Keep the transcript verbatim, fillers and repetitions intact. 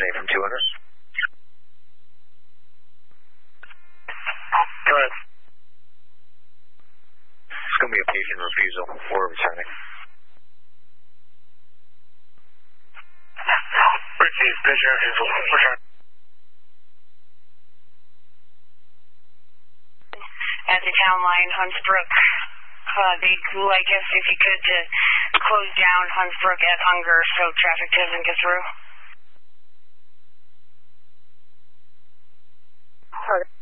originate from two hundred. Go ahead. It's going to be a patient refusal. We're returning. Refuse patient refusal. Return. At the town line, Huntsbrook, uh, they'd like us, if you could, to close down Huntsbrook at Hunger so traffic doesn't get through. Okay.